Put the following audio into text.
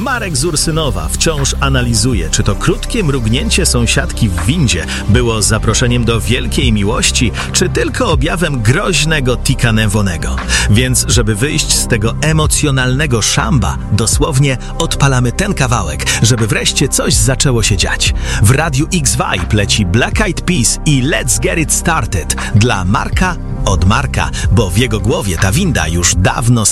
Marek z Ursynowa wciąż analizuje, czy to krótkie mrugnięcie sąsiadki w windzie było zaproszeniem do wielkiej miłości, czy tylko objawem groźnego tika nerwonego. Więc, żeby wyjść z tego emocjonalnego szamba, dosłownie odpalamy ten kawałek, żeby wreszcie coś zaczęło się dziać. W Radiu X-Vibe leci Black Eyed Peas i Let's Get It Started dla Marka od Marka, bo w jego głowie ta winda już dawno